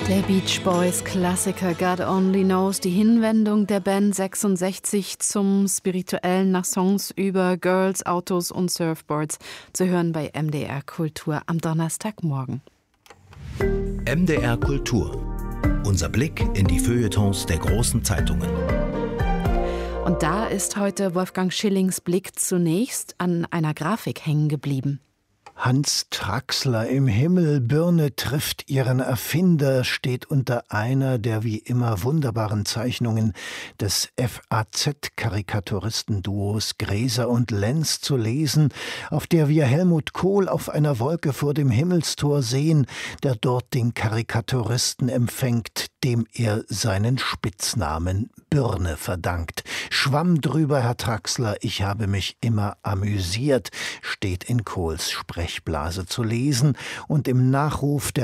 Der Beach Boys Klassiker God Only Knows, die Hinwendung der Band 66 zum Spirituellen nach Songs über Girls, Autos und Surfboards, zu hören bei MDR Kultur am Donnerstagmorgen. MDR Kultur. Unser Blick in die Feuilletons der großen Zeitungen. Und da ist heute Wolfgang Schillings Blick zunächst an einer Grafik hängen geblieben. Hans Traxler im Himmel, Birne trifft ihren Erfinder, steht unter einer der wie immer wunderbaren Zeichnungen des FAZ-Karikaturistenduos Gräser und Lenz zu lesen, auf der wir Helmut Kohl auf einer Wolke vor dem Himmelstor sehen, der dort den Karikaturisten empfängt, dem er seinen Spitznamen Birne verdankt. Schwamm drüber, Herr Traxler, ich habe mich immer amüsiert, steht in Kohls Sprechblase zu lesen, und im Nachruf der